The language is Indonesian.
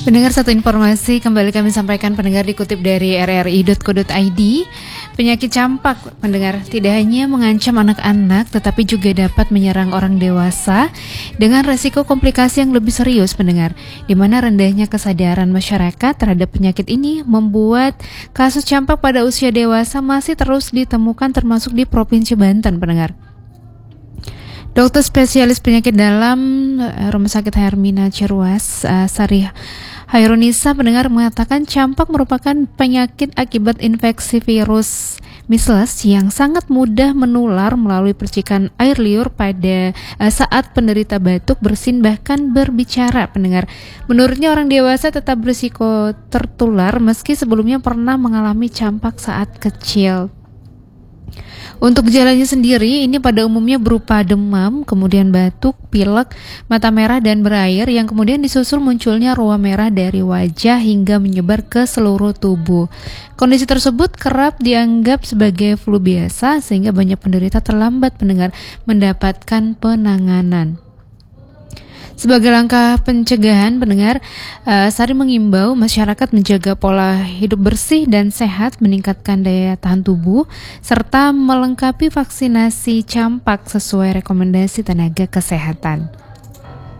Pendengar, satu informasi kembali kami sampaikan pendengar, dikutip dari rri.co.id. Penyakit campak, pendengar, tidak hanya mengancam anak-anak tetapi juga dapat menyerang orang dewasa dengan resiko komplikasi yang lebih serius, pendengar, di mana rendahnya kesadaran masyarakat terhadap penyakit ini membuat kasus campak pada usia dewasa masih terus ditemukan, termasuk di Provinsi Banten, pendengar. Dokter spesialis penyakit dalam Rumah Sakit Hermina Ciruas, Sari Hairunisa, pendengar, mengatakan campak merupakan penyakit akibat infeksi virus measles yang sangat mudah menular melalui percikan air liur pada saat penderita batuk, bersin, bahkan berbicara, pendengar. Menurutnya orang dewasa tetap berisiko tertular meski sebelumnya pernah mengalami campak saat kecil. Untuk gejalanya sendiri, ini pada umumnya berupa demam, kemudian batuk, pilek, mata merah dan berair, yang kemudian disusul munculnya ruam merah dari wajah hingga menyebar ke seluruh tubuh. Kondisi tersebut kerap dianggap sebagai flu biasa sehingga banyak penderita terlambat, pendengar, mendapatkan penanganan. Sebagai langkah pencegahan, pendengar, Sari mengimbau masyarakat menjaga pola hidup bersih dan sehat, meningkatkan daya tahan tubuh, serta melengkapi vaksinasi campak sesuai rekomendasi tenaga kesehatan.